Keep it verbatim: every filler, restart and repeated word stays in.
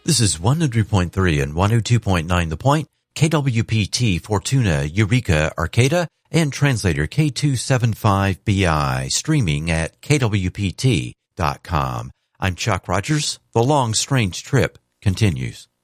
This is one oh three point three and one oh two point nine The Point, K W P T, Fortuna, Eureka, Arcata, and translator K two seventy-five B I, streaming at K W P T dot com. I'm Chuck Rogers. The long, strange trip continues.